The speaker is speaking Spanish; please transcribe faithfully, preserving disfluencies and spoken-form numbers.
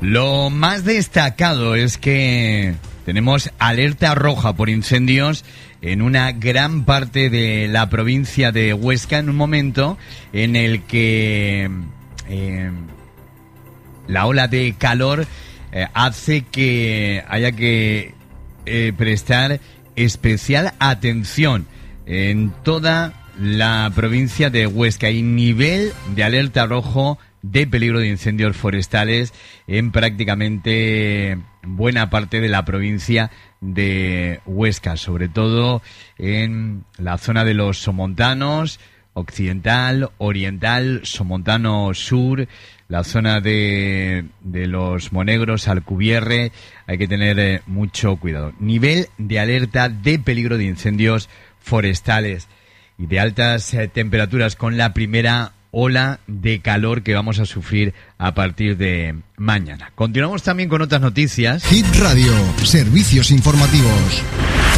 Lo más destacado es que tenemos alerta roja por incendios en una gran parte de la provincia de Huesca, en un momento en el que eh, la ola de calor eh, hace que haya que eh, prestar especial atención en toda la provincia de Huesca. Hay nivel de alerta rojo de peligro de incendios forestales en prácticamente buena parte de la provincia de Huesca, sobre todo en la zona de los Somontanos, occidental, oriental, Somontano sur, la zona de, de los Monegros, Alcubierre. Hay que tener eh, mucho cuidado. Nivel de alerta de peligro de incendios forestales y de altas eh, temperaturas, con la primera ola de calor que vamos a sufrir a partir de mañana. Continuamos también con otras noticias. Hit Radio, servicios informativos.